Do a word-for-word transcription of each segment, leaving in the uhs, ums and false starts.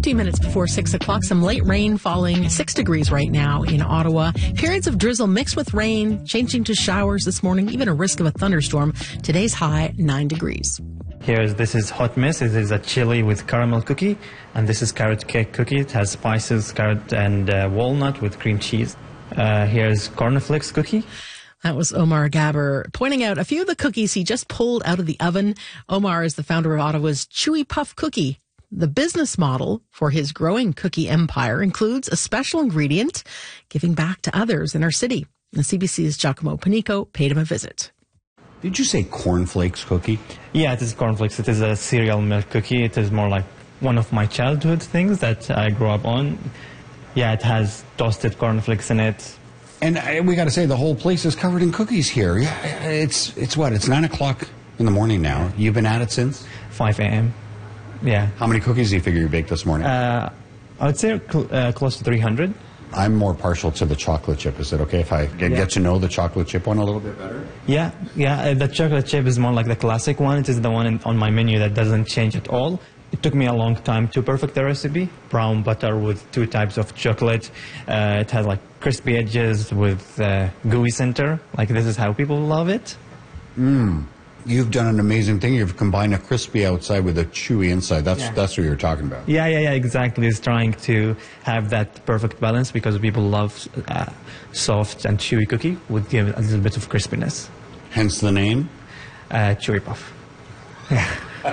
fifteen minutes before six o'clock. Some late rain falling, six degrees right now in Ottawa. Periods of drizzle mixed with rain, changing to showers this morning, even a risk of a thunderstorm. Today's high, nine degrees. Here's, this is Hot Mess. It is a chili with caramel cookie. And this is carrot cake cookie. It has spices, carrot, and uh, walnut with cream cheese. Uh, here's cornflakes cookie. That was Omar Gabber pointing out a few of the cookies he just pulled out of the oven. Omar is the founder of Ottawa's Chewy Puff Cookie. The business model for his growing cookie empire includes a special ingredient, giving back to others in our city. The C B C's Giacomo Panico paid him a visit. Did you say cornflakes cookie? Yeah, it is cornflakes. It is a cereal milk cookie. It is more like one of my childhood things that I grew up on. Yeah, it has toasted cornflakes in it. And I, we got to say, the whole place is covered in cookies here. Yeah, it's it's what? It's nine o'clock in the morning now. You've been at it since five a.m. Yeah. How many cookies do you figure you baked this morning? Uh, I would say cl uh, close to three hundred. I'm more partial to the chocolate chip. Is it okay if I get, yeah. get to know the chocolate chip one a little bit better? Yeah, yeah. Uh, the chocolate chip is more like the classic one. It is the one in, on my menu that doesn't change at all. It took me a long time to perfect the recipe. Brown butter with two types of chocolate. Uh, it has like crispy edges with uh, gooey center. Like, this is how people love it. Mmm. You've done an amazing thing. You've combined a crispy outside with a chewy inside. That's yeah. that's what you're talking about. Yeah, yeah, yeah, exactly. It's trying to have that perfect balance because people love uh, soft and chewy cookie would give a little bit of crispiness. Hence the name? Uh, Chewy Puff. Yeah.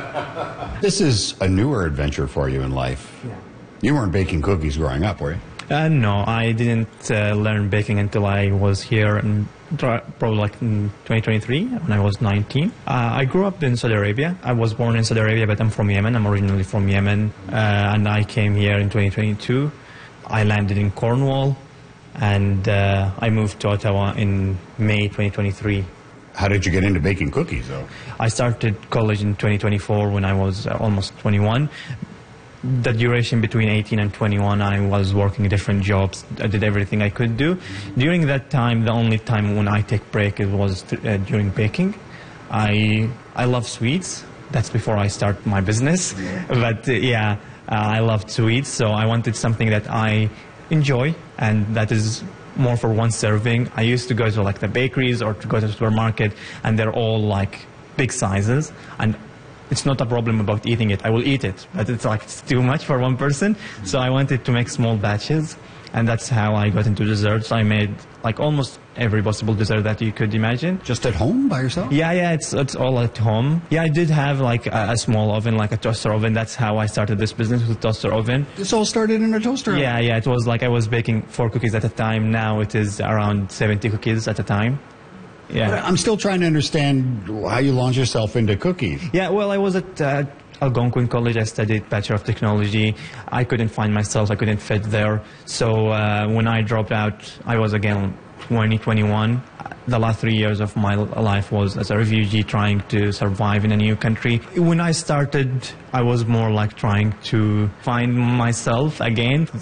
This is a newer adventure for you in life. Yeah. You weren't baking cookies growing up, were you? Uh, no, I didn't uh, learn baking until I was here in probably like in twenty twenty-three when I was nineteen. Uh, I grew up in Saudi Arabia. I was born in Saudi Arabia, but I'm from Yemen. I'm originally from Yemen, uh, and I came here in twenty twenty-two. I landed in Cornwall, and uh, I moved to Ottawa in May twenty twenty-three. How did you get into baking cookies, though? I started college in twenty twenty-four when I was uh, almost twenty-one. The duration between eighteen and twenty-one, I was working different jobs. I did everything I could do. During that time, the only time when I take break it was uh, during baking. I I love sweets. That's before I start my business. But uh, yeah, uh, I loved sweets, so I wanted something that I enjoy and that is more for one serving. I used to go to like the bakeries or to go to the supermarket, and they're all like big sizes, and it's not a problem about eating it. I will eat it, but it's like it's too much for one person. So I wanted to make small batches, and that's how I got into desserts. I made like almost every possible dessert that you could imagine. Just at home by yourself? Yeah, yeah, it's it's all at home. Yeah, I did have like a, a small oven, like a toaster oven. That's how I started this business, with a toaster oven. This all started in a toaster oven? Yeah, yeah, it was like I was baking four cookies at a time. Now it is around seventy cookies at a time. Yeah. But I'm still trying to understand how you launched yourself into cookies. Yeah, well, I was at uh, Algonquin College. I studied Bachelor of Technology. I couldn't find myself. I couldn't fit there. So uh, when I dropped out, I was again twenty, twenty-one. The last three years of my life was as a refugee trying to survive in a new country. When I started, I was more like trying to find myself again.